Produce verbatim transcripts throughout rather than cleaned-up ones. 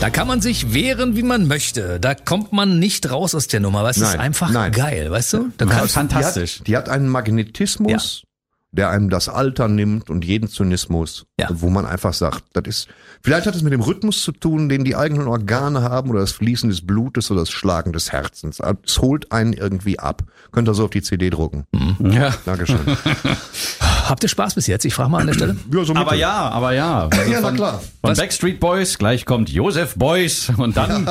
Da kann man sich wehren, wie man möchte. Da kommt man nicht raus aus der Nummer. Es ist einfach nein. geil, weißt du? Da Das kann ist fantastisch. Die hat, die hat einen Magnetismus, der einem das Alter nimmt und jeden Zynismus, Ja. wo man einfach sagt, das ist, vielleicht hat es mit dem Rhythmus zu tun, den die eigenen Organe haben oder das Fließen des Blutes oder das Schlagen des Herzens. Es holt einen irgendwie ab. Könnt ihr so auf die C D drucken. Ja. Dankeschön. Habt ihr Spaß bis jetzt? Ich frage mal an der Stelle. Ja, so Aber mittel. ja, aber ja. Also Ja, na von, klar. Von Was? Backstreet Boys, gleich kommt Joseph Boys und dann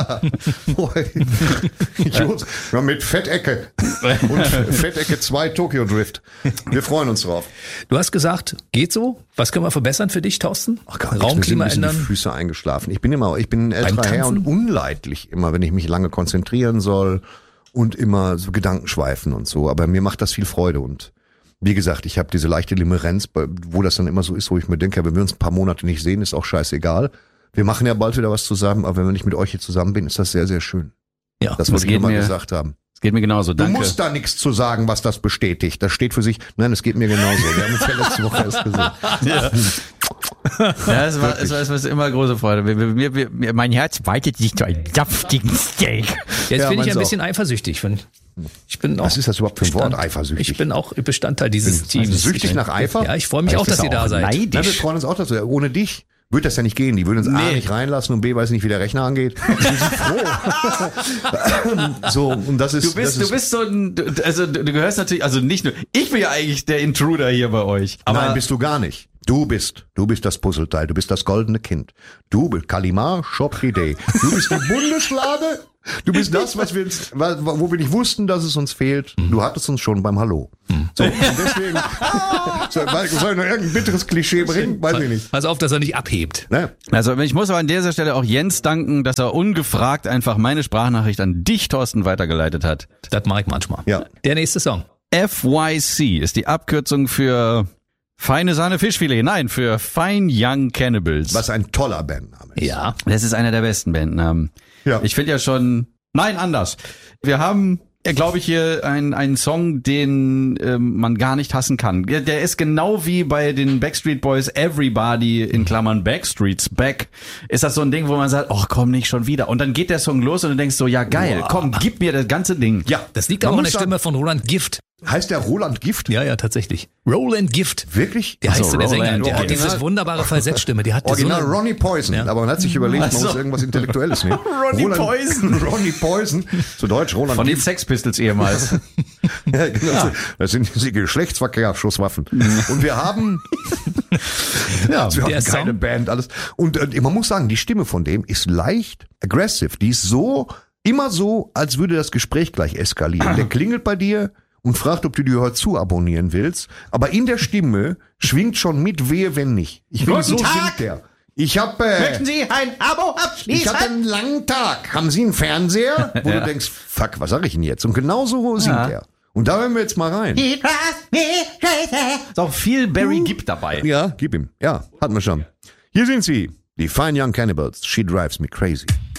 Idiot. Ja, mit Fettecke. Und Fettecke zwei Tokyo Drift. Wir freuen uns drauf. Du hast gesagt, geht so. Was können wir verbessern für dich, Thorsten? Ach gar nichts, Raumklima mir sind ein bisschen ändern. die Füße eingeschlafen. Ich bin immer, ich bin ein älterer Herr Tanzen? und unleidlich immer, wenn ich mich lange konzentrieren soll und immer so Gedanken schweifen und so. Aber mir macht das viel Freude und wie gesagt, ich habe diese leichte Limerenz, wo das dann immer so ist, wo ich mir denke, wenn wir uns ein paar Monate nicht sehen, ist auch scheißegal. Wir machen ja bald wieder was zusammen, aber wenn ich mit euch hier zusammen bin, ist das sehr, sehr schön. Ja, Das das wollte ich geht immer mir- gesagt haben. es geht mir genauso. Du Danke. musst da nichts zu sagen, was das bestätigt. Das steht für sich. Nein, es geht mir genauso. Wir haben uns ja letzte Woche erst gesehen. Ja, es war, es war, es war immer große Freude. Mir, mir, mir, mir, mein Herz weitet sich zu einem saftigen Steak. Jetzt Ja, bin ich meins ein bisschen eifersüchtig. Wenn- Ich bin auch Was ist das überhaupt für ein Wort, Bestand- eifersüchtig? Ich bin auch Bestandteil dieses Teams. süchtig Ich- nach Eifer? Ja, ich freue mich Aber auch, ist dass das ihr da auch seid. Na, wir Neidisch. freuen uns auch, dass wir, ohne dich würde das ja nicht gehen. Die würden uns A Nee. nicht reinlassen und B weiß nicht, wie der Rechner angeht. Wir sind froh. So, und das ist, Du bist, das du ist, bist so ein, du- also du du gehörst natürlich, also nicht nur, ich bin ja eigentlich der Intruder hier bei euch. Aber nein, bist du gar nicht. Du bist, du bist das Puzzleteil, du bist das goldene Kind. Du bist Kalimar Shopridee. Du bist die Bundeslade. Du bist das, was wir, uns- wo wir nicht wussten, dass es uns fehlt. Du hattest uns schon beim Hallo. So, und deswegen, soll, soll ich noch irgendein bitteres Klischee bringen? Weiß ich nicht. Pass auf, dass er nicht abhebt. Ne? Also ich muss aber an dieser Stelle auch Jens danken, dass er ungefragt einfach meine Sprachnachricht an dich, Thorsten, weitergeleitet hat. Das mache ich manchmal. Ja. Der nächste Song. F Y C ist die Abkürzung für Feine Sahne Fischfilet. Nein, für Fine Young Cannibals. Was ein toller Bandname ist. Ja. Das ist einer der besten Bandnamen. Ja. Ich finde ja schon, nein, anders. Wir haben, ja, glaube ich, hier einen einen Song, den ähm, man gar nicht hassen kann. Der, der ist genau wie bei den Backstreet Boys Everybody in Klammern Backstreet's Back. Ist das so ein Ding, wo man sagt, ach komm, nicht schon wieder. Und dann geht der Song los und du denkst so, ja geil, Wow. komm, gib mir das ganze Ding. Ja, Das liegt man aber an der muss sagen, Stimme von Roland Gift. Heißt der Roland Gift? Ja, ja, tatsächlich. Roland Gift. Wirklich? Der Ach so, heißt so, der Sänger. Roland Der hat Gift. diese wunderbare Falsettstimme. Die hat so Original eine, Ronnie Poison, Ja. aber man hat sich überlegt, man Ach so. muss irgendwas Intellektuelles nehmen. Ronnie Poison. Ronnie Poison, zu Deutsch Roland Von den Gift. Sex Pistols ehemals. Ja, genau. Das sind die Geschlechtsverkehrsschusswaffen. Und wir haben, Ja, wir haben der keine Song- Band, alles. Und äh, man muss sagen, die Stimme von dem ist leicht aggressive. Die ist so, immer so, als würde das Gespräch gleich eskalieren. Der klingelt bei dir und fragt, ob du die heute zu abonnieren willst. Aber in der Stimme schwingt schon mit, wehe, wenn nicht. Ich will, Guten so Tag. singt der. Ich habe äh, Sie ein Abo ich hatte einen langen Tag. Haben Sie einen Fernseher? Wo du denkst, fuck, was sag ich denn jetzt? Und genau so singt Ja. er. Und da hören wir jetzt mal rein. Ist auch viel Barry Gibb dabei. Ja, gib ihm. Ja, hatten wir schon. Hier sind sie, die Fine Young Cannibals. She drives me crazy.